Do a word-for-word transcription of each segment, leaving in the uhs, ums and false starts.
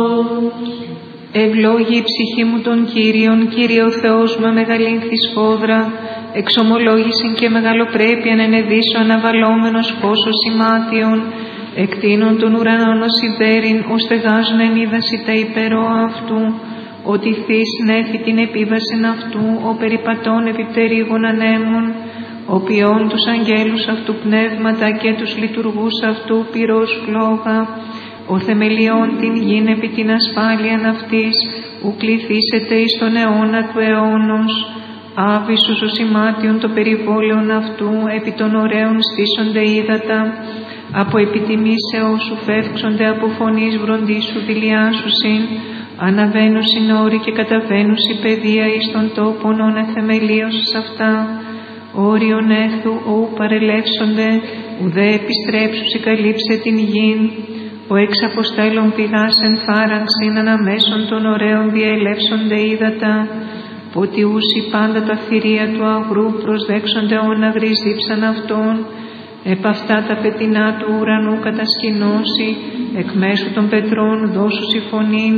Ευλόγη η ψυχή μου των Κύριων, Κύριε ο Θεός μου, μεγαλύνθη σφόδρα, εξομολόγησιν και μεγαλοπρέπειαν ενεδίσω αναβαλόμενος φώσος ημάτιον, εκτείνων των ουρανών ως υπέρην, ως στεγάζουν εν είδαση τα υπερό αυτού, ότι θείς νέφη την επίβασιν αυτού, ο περιπατών επιπτερίγων ανέμων, ο ποιών τους αγγέλους αυτού πνεύματα και τους λειτουργούς αυτού πυρός φλόγα, ο θεμελιών την γην επί την ασφάλειαν αυτής, ου κληθήσετε εις τον αιώνα του αιώνος. Άβυσσους ως ημάτιον το περιβόλαιον αυτού, επί των ωραίων στήσονται ύδατα, από επιτιμήσεως σου φεύξονται, από φωνής βροντίσου δηλιάσουσιν, αναβαίνουσιν όροι και καταβαίνουσι παιδεία εις των τόπων ον εθεμελίωσης αυτά. Όριον έχθου ου παρελεύσονται, ουδέ επιστρέψουσι καλύψε την γην. Ο εξ αποστέλων πηγάς εν φάραγξιν, αναμέσων των ωραίων διελεύσονται ύδατα. Ποτιούσι πάντα τα θηρία του αγρού, προσδέξονται όν αγρής δίψαν αυτών. Επ' αυτά τα πετεινά του ουρανού κατασκηνώσει, εκ μέσου των πετρών δώσουσι φωνήν.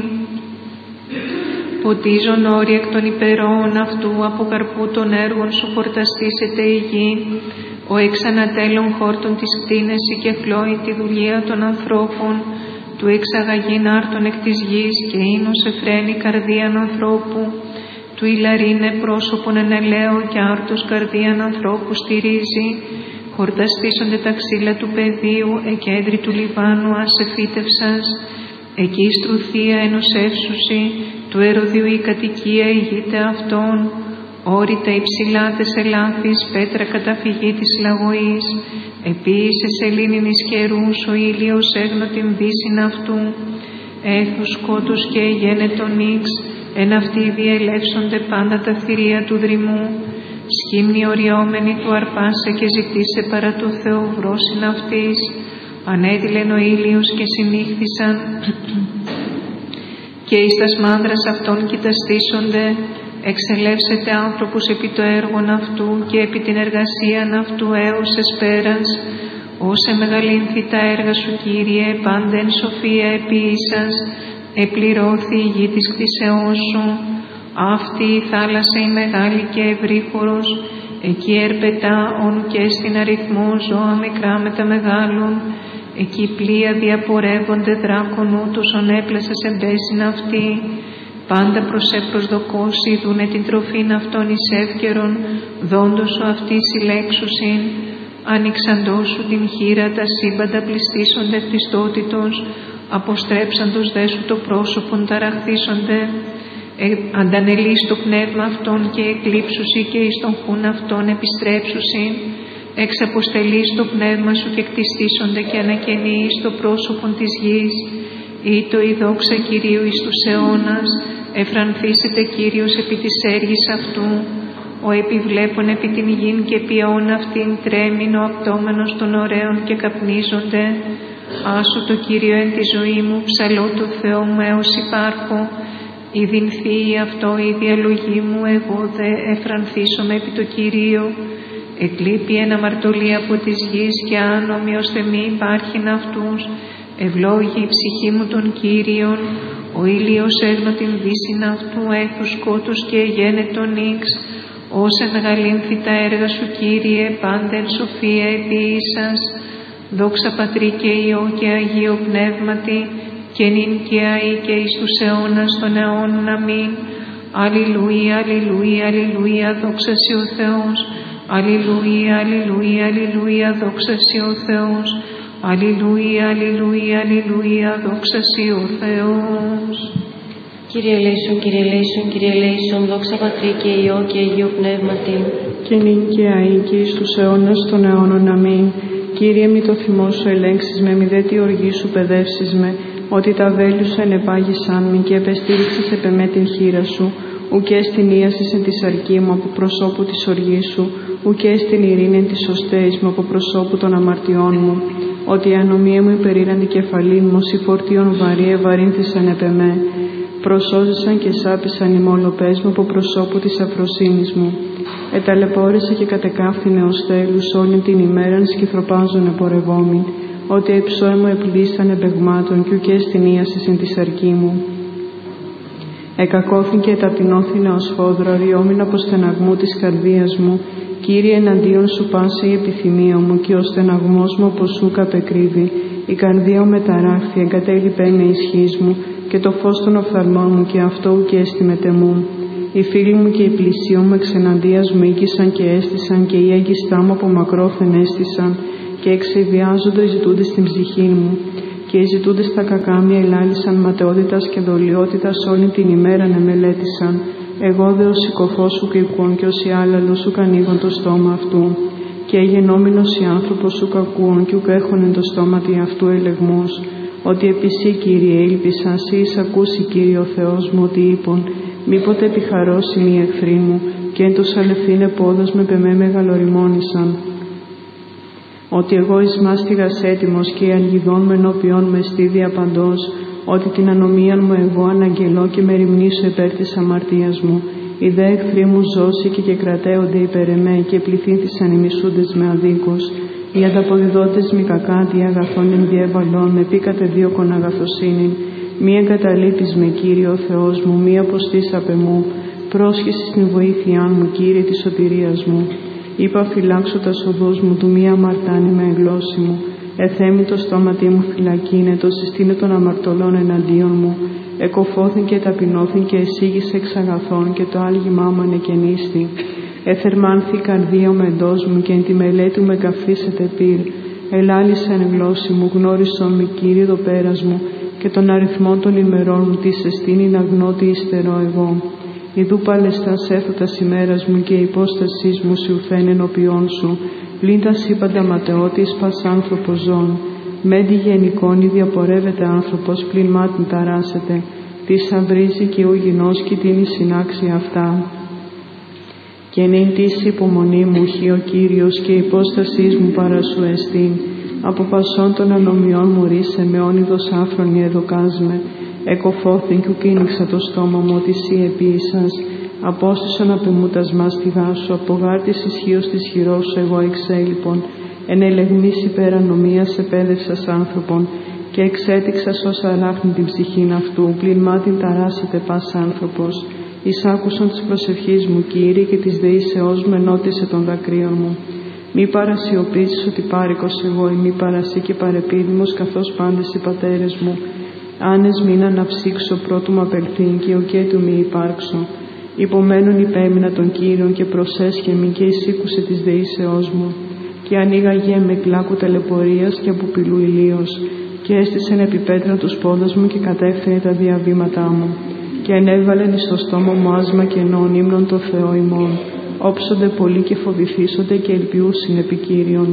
Ποτίζον όροι εκ των υπερών αυτού, από καρπού των έργων σου χορταστήσεται η γη. Ο εξ ανατέλων χόρτων της κτίνεση και χλώει τη δουλεία των ανθρώπων, του εξαγαγήν άρτων εκ της γης και ίνος εφραίνει καρδίαν ανθρώπου, του ηλαρίνε πρόσωπον εν ελαίο και άρτος καρδίαν ανθρώπου στηρίζει. Χορταστήσονται τα ξύλα του πεδίου, εκέντρη του Λιβάνου ασεφύτευσας, εκεί η στρουθία ενωσεύσουσι, του ερωδίου η κατοικία ηγείται αυτών. Όρητα υψηλά τες ελάφης, πέτρα καταφυγή της λαγωής, επίησε σελήνην εις καιρούς, ο ήλιος έγνω την δύσιν αυτού. Έθους σκότους και γένετον νύξ, εν αυτοί διελεύσονται πάντα τα θηρία του δρυμού. Σχήμνη οριόμενη του αρπάσε και ζητήσε παρά του Θεού βρόσιν αυτής. Ανέδειλεν ο ήλιος και συνήχθησαν και εις τας μάνδρας αυτών κοιταστήσονται. Εξελεύσεται άνθρωπος επί το έργον αυτού και επί την εργασίαν αυτού έως εσπέρας. Όσε μεγαλύνθη τα έργα σου, Κύριε, πάντα εν σοφία επίησας, επληρώθη η γη της κτήσεώς σου. Αυτή η θάλασσα η μεγάλη και ευρύχωρος, εκεί ερπετά ον και στην αριθμό ζώα μικρά με τα μεγάλων. Εκεί πλοία διαπορεύονται δράκων ούτως ον έπλασες εμπέσιν αυτή. Πάντα προς επροσδοκώσει δούνε την τροφήν αυτών εις εύκαιρον, δόντος σου αυτή συλλέξουσιν. Άνοιξαντός σου την χείρα, τα σύμπαντα πληστήσονται χριστότητος, αποστρέψαντος δε σου το πρόσωπον ταραχθήσονται. Ε, αντανελείς το πνεύμα αυτών και εκλείψουσι και εις τον χούν αυτών επιστρέψουσιν. Εξαποστελείς το πνεύμα σου και κτιστήσονται και ανακαινείς το πρόσωπον της γης. Ή το η δόξα Κυρίου εις τους αιώνας, εφρανθήσετε Κύριος επί της έργης αυτού. Ο επιβλέπων επί την γην και ποιόν αυτήν τρέμην ο απτόμενος των ωραίων και καπνίζονται. Άσου το Κύριο εν τη ζωή μου, ψαλώ το Θεό μου έως υπάρχω. Η δινθή αυτό η διαλογή μου, εγώ δε εφρανθήσομαι επί το Κυρίο. Εκλείπει ένα μαρτωλή από της γης και άνομοι ώστε μη υπάρχειν αυτούς. Ευλόγη η ψυχή μου των Κύριων, ο ήλιος έγνω την δύσιν αυτού, έθους σκότους και γένετον νύξ. Όσε μεγαλύνθη τα έργα σου, Κύριε, πάντα εν σοφία επίησας. Δόξα Πατρί και Υιό και Αγίο Πνεύματι, και νυν και αεί και εις τους αιώνας των αιώνων. Αμήν. Αλληλούια, αλληλούια, αλληλούια, δόξα σοι ο Θεός. Αλληλούια, αλληλούια, αλληλούια, δόξα σοι ο Θεός. Αλληλούια, αλληλούια, αλληλούια, δόξα σοι ο Θεός. Κύριε ελέησον, Κύριε ελέησον, Κύριε ελέησον, δόξα Πατρί και Υιό και Αγίο Πνεύματι. Και νυν και αεί και εις τους αιώνας των αιώνων. Αμήν. Κύριε, μη το θυμό σου ελέγξεις με, μη δε τη οργή σου παιδεύσεις με, ότι τα βέλη σου ενεπάγησαν μη και επεστήριξες επ' εμέ την χείρα σου, ουκέ στην ίασης εν της αρκή μου από προσώπου της οργής σου, ουκέ στην ειρήνη εν της σωστέης μου από προσώπου των αμαρτιών μου, ότι η ανομία μου υπερήραν την κεφαλήν μου, οι φορτίων βαρύ ευαρύνθησαν επ' εμέ, προσώζησαν και σάπησαν οι μολοπές μου από προσώπου της αφροσύνης μου. Εταλαιπώρησε και κατεκάφθηνε ως θέλους όλη την ημέραν σκυθροπάζουν επορευόμοι. ότι εψώε μου επλήσαν εμπεγμάτων κι ουκ εστινίασες εν τη σαρκή μου. Εκακώθην και ταπεινώθην ως φόδρο, ριόμην από στεναγμού της καρδίας μου. Κύριε, εναντίον σου πάσε η επιθυμία μου και ο στεναγμός μου από σου καπεκρύβει. Η καρδία μου μεταράχθη, εγκατέλειπε με ισχύς μου και το φως των οφθαλμών μου και αυτό ουκ έστιμεται μου. Οι φίλοι μου και οι πλησίοι μου εξεναντίας μου οίκησαν και έστησαν και οι έγκυστά μου από μακρόθεν έστησαν και εξεβιάζονται οι ζητούντες στην ψυχή μου. Και οι ζητούντες τα κακάμια ελάλησαν ματαιότητας και δολιότητας όλη την ημέρα να μελέτησαν. Εγώ δε ο συκοφός σου κηκούν και ως η άλλαλος σου κανίγον το στόμα αυτού. Και εγενόμενος η άνθρωπος σου κακούων κι ουκ έχωνεν το στόματι αυτού ελεγμούς. Ότι επί σύ, Κύριε, ήλπισα, σύ εισακούσει, Κύριε ο Θεός μου, ότι είπον, μήποτε επιχαρώσει μη εχθροί μου, και εν τους αλευθύνε πόδος με πεμέ μεγαλοριμόνησαν. Ότι εγώ εις μάστιγας έτοιμος και οι αλγιδών με ενώπιον με στίδια παντός, ότι την ανομίαν μου εγώ αναγγελώ και με ρημνήσω υπέρ της αμαρτίας μου. Οι δε εχθροί μου ζώσει και και κρατέονται υπέρ εμέ και πληθύνθησαν οι μισούντες με αδίκους. Οι ανταποδιδότες μη κακάτι αγαθών εν διέβαλον, με πήκατε δίωκον αγαθοσύνην. Μη εγκαταλείπεις με, Κύριε ο Θεός μου, μη αποστείς απ' εμού. Πρόσχεσαι στην βοήθειά μου, Κύριε της σωτηρίας μου. Είπα φυλάξω τα οδούς μου, του μη αμαρτάνει με γλώσση μου. Εθέμη το στόματί μου φυλακίνε, το συστήνε των αμαρτωλών εναντίον μου. Εκοφώθην και ταπεινώθην και εσύγησε εξ αγαθών και το άλγημά μου ανεκαινίστη. Εθερμάνθη η καρδία μου εντός μου και εν τη μελέτη μου εγκαφίσετε πυρ. Ελάλησε εν γλώσση μου, γνώρισον με, Κύριε, το πέρας μου και τον αριθμό των ημερών μου της εστίνην αγνώτη υστερώ εγώ. Ιδού παλαιστάς έθωτας ημέρας μου και η υπόστασής μου σου ουθέν ενώπιόν σου. Πλην τα σύμπαντα ματαιώτης πας άνθρωπος ζών. Μέντι γενικόν ή διαπορεύεται άνθρωπος, πλην μάτιν ταράσεται. Τι αυρίζει και ο γινός και την συνάξει αυτά. Και νυν της υπομονή μου χει ο Κύριος και η υπόστασής μου παρά σου εστίν. Από πασών των ανομιών μου ρίσε με όνειδος άφρονη εδοκάσμε. Εκοφώθην κι ουκ ίνιξα το στόμα μου ότι σύ επίησας. Απόστησον απ' εμού τας μάστιγά σου, από γάρτης ισχύος της χειρός σου εγώ εξέλιπον. Εν ελεγμής υπέρ ανομίας επέδευσας άνθρωπον και εξέτηξας ως αράχνη την ψυχήν αυτού, πλην μάτιν ταράσεται πας άνθρωπος. Εισάκουσον της προσευχής μου, Κύριε, και της δεήσεώς μου ενώτισε των δακρύων μου. Μη παρασιωπήσεις ότι πάρικος εγώ, ή μη παρασύ και παρεπίδημος καθώς πάντες οι πατέρες μου. Άνες μην αναψύξω πρώτου μ' απελθήν και οκέ του μη υπάρξω. Υπομένων υπέμεινα τον Κύριον και προσέσχεμη και εισήκουσε της δεήσεώς μου. Και ανοίγαγε με κλάκου ταλαιπωρίας και από πυλού ηλίος. Και έστησεν επί πέτρα τους πόδους μου και κατέφθαινε τα διαβήματά μου. Και ενέβαλεν εις το στόμα μου άσμα κενών ύμνων το Θεό ημών. Όψονται πολλοί και φοβηθήσονται και ελπιούσιν επί Κύριον.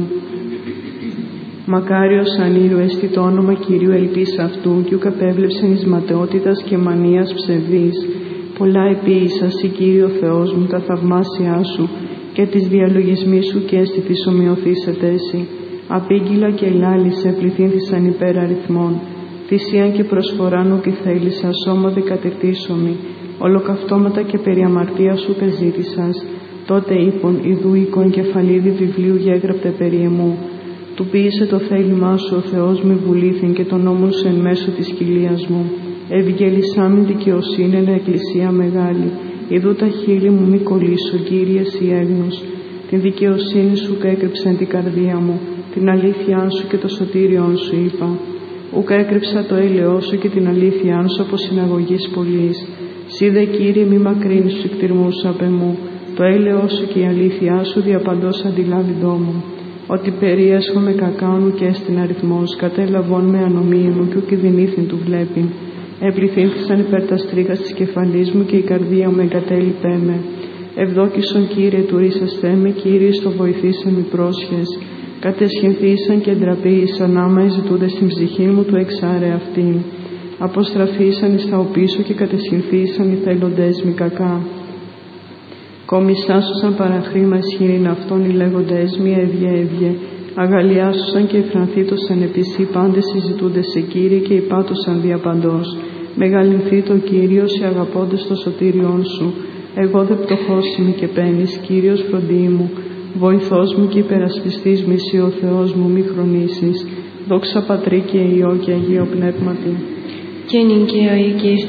Μακάριος ανήρου εστι το όνομα Κυρίου ελπίς αυτού κι ουκ απέβλεψεν εις ματαιότητας και μανίας ψευδής. Πολλά επίησας, η Κύριο Θεός μου, τα θαυμάσια σου και τις διαλογισμοί σου και έστι της ομοιωθήσετε εσύ. Απήγγυλα και ελάλησε, πληθύνθησαν υπέρ αριθμών. Θυσίαν και προσφοράν ουκ θέλησα, σώμα δε κατεκτήσωμη. Ολοκαυτώματα και περί αμαρτίας σου πεζήτησας. Τότε είπον, ιδού οίκον κεφαλίδι βιβλίου γέγραπτε περί εμού. Του ποίησε το θέλημά σου ο Θεός μου βουλήθην και τον νόμο σου εν μέσω της κοιλίας μου. Ευγελισάμιν δικαιοσύνη εν εκκλησία μεγάλη. Ιδού τα χείλη μου μη κολλήσω, Κύριε, εσύ έγνος. Την δικαιοσύνη σου κέκρυψεν την καρδία μου. Την αλήθειά σου και το σωτήριον σου είπα. Ουκ έκρυψα το έλεό σου και την αλήθειά σου από συναγωγής πολλής. Σύ δε, Κύριε, μη μακρύνεις τους εκτιρμούς απ' εμού. Το έλεό σου και η αλήθειά σου διαπαντός αντιλάβηντό μου. Ότι περιέσχομαι κακάων και στην αριθμός, κατέλαβον με ανομία μου και ουκ δινήθην του βλέπειν. Επληθύνθησαν υπέρ τα στρίγας της κεφαλής μου και η καρδία μου εγκατέλειπέ με. Ευδόκησον, Κύριε, του ρίσαστέ με, Κύριε, στο βοηθήσε με πρόσχες. Κατεσχυνθήσαν και ντραπήησαν άμα ζητούνται στην ψυχή μου του εξάρε αυτήν. Αποστραφήσαν εις τα οπίσω και κατεσχυνθήσαν οι θέλοντές μη κακά. Κομισάσουσαν παραχρήμα ισχυρήν αυτών οι λέγοντές μη έβγε έβγε. Αγαλιάσουσαν και εφρανθήτωσαν επισή πάντες συζητούνται σε Κύριε και υπάτωσαν διαπαντός. Μεγαλυνθεί το Κύριος οι αγαπώντες το σωτήριόν σου. Εγώ δε πτωχώσιμη και πένης, Κύριος φροντί μου. Βοηθός μου και υπερασπιστής μου εσύ ο Θεός μου μη χρονίσεις. δόξα Πατρί και Υιό και Αγίο Πνεύματι. Και νυν και αεί και εις